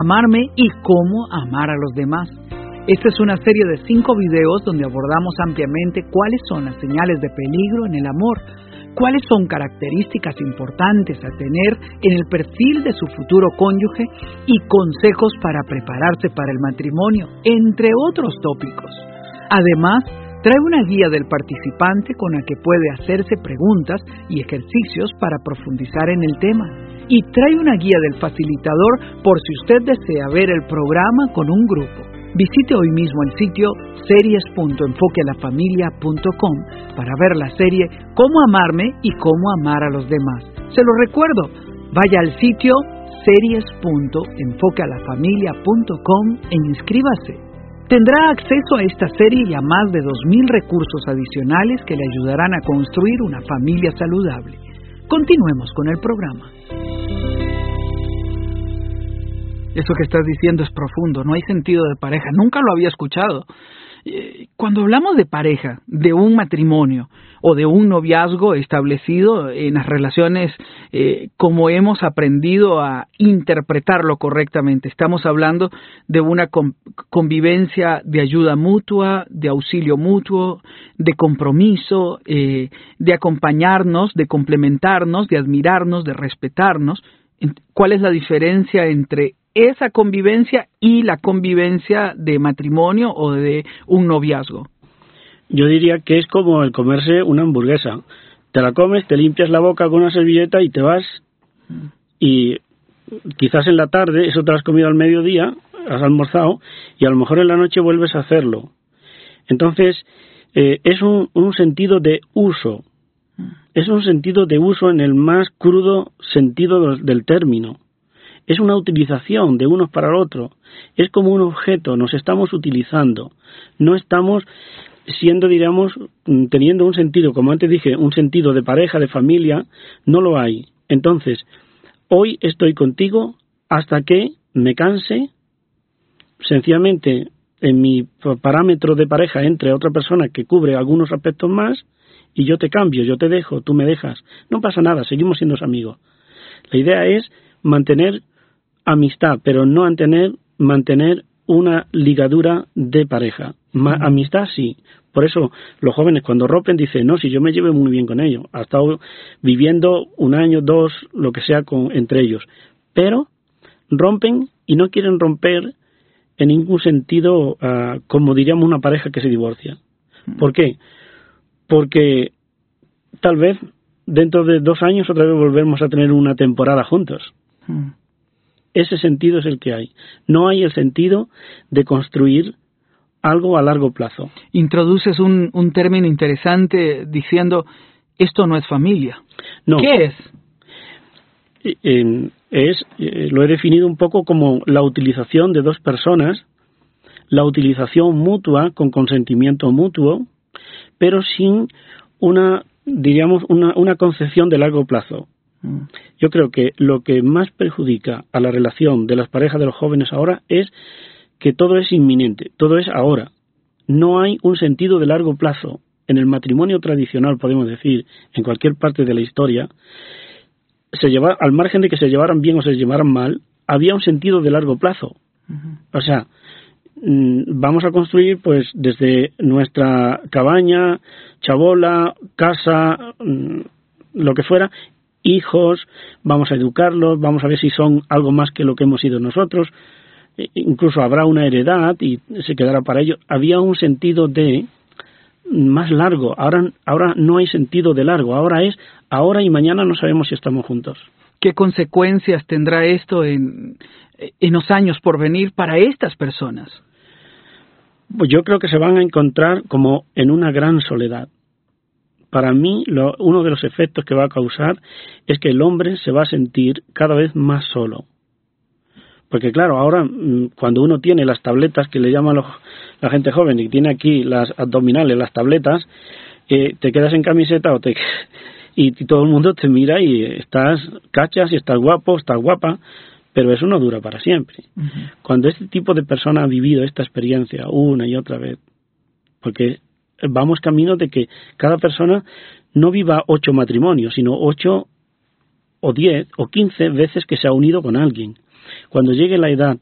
amarme y cómo amar a los demás. Esta es una serie de 5 videos donde abordamos ampliamente cuáles son las señales de peligro en el amor, cuáles son características importantes a tener en el perfil de su futuro cónyuge y consejos para prepararse para el matrimonio, entre otros tópicos. Además, trae una guía del participante con la que puede hacerse preguntas y ejercicios para profundizar en el tema. Y trae una guía del facilitador por si usted desea ver el programa con un grupo. Visite hoy mismo el sitio series.enfoquealafamilia.com para ver la serie Cómo amarme y cómo amar a los demás. Se lo recuerdo, vaya al sitio series.enfoquealafamilia.com e inscríbase. Tendrá acceso a esta serie y a más de 2,000 recursos adicionales que le ayudarán a construir una familia saludable. Continuemos con el programa. Eso que estás diciendo es profundo, no hay sentido de pareja, nunca lo había escuchado. Cuando hablamos de pareja, de un matrimonio o de un noviazgo establecido en las relaciones como hemos aprendido a interpretarlo correctamente, estamos hablando de una convivencia de ayuda mutua, de auxilio mutuo, de compromiso, de acompañarnos, de complementarnos, de admirarnos, de respetarnos. ¿Cuál es la diferencia entre esa convivencia y la convivencia de matrimonio o de un noviazgo? Yo diría que es como el comerse una hamburguesa. Te la comes, te limpias la boca con una servilleta y te vas. Y quizás en la tarde, eso te lo has comido al mediodía, has almorzado, y a lo mejor en la noche vuelves a hacerlo. Entonces, es un sentido de uso. Es un sentido de uso en el más crudo sentido del término. Es una utilización de unos para el otro. Es como un objeto, nos estamos utilizando. No estamos siendo, digamos, teniendo un sentido, como antes dije, un sentido de pareja, de familia, no lo hay. Entonces, hoy estoy contigo hasta que me canse, sencillamente en mi parámetro de pareja entre otra persona que cubre algunos aspectos más, y yo te cambio, yo te dejo, tú me dejas. No pasa nada, seguimos siendo amigos. La idea es mantener amistad, pero no mantener una ligadura de pareja. Amistad sí. Por eso los jóvenes cuando rompen dicen, no, si yo me llevo muy bien con ellos. Ha estado viviendo 1 año, 2, lo que sea entre ellos. Pero rompen y no quieren romper en ningún sentido, como diríamos una pareja que se divorcia. ¿Por qué? Porque tal vez dentro de 2 años otra vez volvemos a tener una temporada juntos. Ese sentido es el que hay. No hay el sentido de construir algo a largo plazo. Introduces un término interesante diciendo, esto no es familia. No. ¿Qué es? Lo he definido un poco como la utilización de 2 personas, la utilización mutua con consentimiento mutuo, pero sin una concepción de largo plazo. Yo creo que lo que más perjudica a la relación de las parejas de los jóvenes ahora es que todo es inminente, todo es ahora. No hay un sentido de largo plazo. En el matrimonio tradicional, podemos decir, en cualquier parte de la historia, al margen de que se llevaran bien o se llevaran mal, había un sentido de largo plazo. O sea, vamos a construir pues desde nuestra cabaña, chabola, casa, lo que fuera, hijos, vamos a educarlos, vamos a ver si son algo más que lo que hemos sido nosotros, incluso habrá una heredad y se quedará para ellos. Había un sentido de más largo, ahora no hay sentido de largo, ahora es ahora y mañana no sabemos si estamos juntos. ¿Qué consecuencias tendrá esto en los años por venir para estas personas? Pues yo creo que se van a encontrar como en una gran soledad. Para mí, uno de los efectos que va a causar es que el hombre se va a sentir cada vez más solo. Porque claro, ahora cuando uno tiene las tabletas que le llaman la gente joven y tiene aquí las abdominales, las tabletas, te quedas en camiseta y todo el mundo te mira y estás cachas y estás guapo, estás guapa, pero eso no dura para siempre. Cuando este tipo de persona ha vivido esta experiencia una y otra vez, porque vamos camino de que cada persona no viva 8 matrimonios, sino 8 o 10 o 15 veces que se ha unido con alguien. Cuando llegue la edad